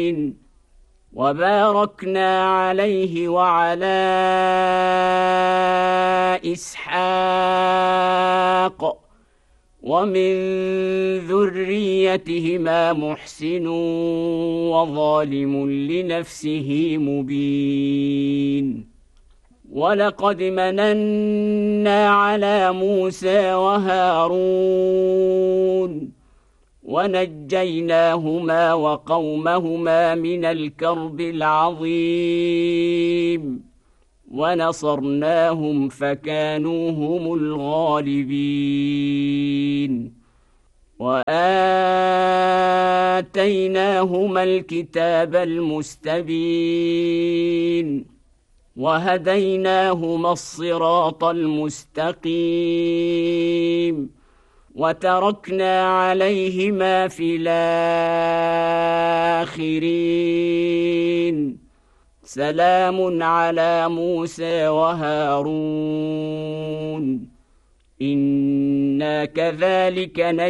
وباركنا عليه وعلى إسحاق ومن ذريتهما محسن وظالم لنفسه مبين. ولقد مننا على موسى وهارون ونجيناهما وقومهما من الكرب العظيم ونصرناهم فكانوا هم الغالبين. وآتيناهما الكتاب المستبين وهديناهما الصراط المستقيم وتركنا عليهما في الآخرين. سلام على موسى وهارون إنا كذلك